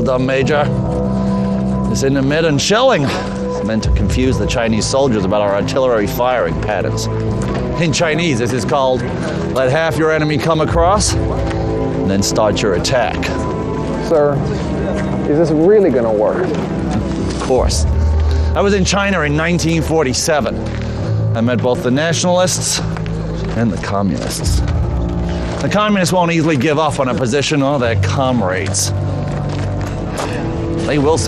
well done, Major. This intermittent shelling is meant to confuse the Chinese soldiers about our artillery firing patterns. In Chinese, this is called let half your enemy come across, and then start your attack. Sir, is this really gonna work? Of course. I was in China in 1947. I met both the nationalists and the communists. The communists won't easily give up on a position or their comrades. They will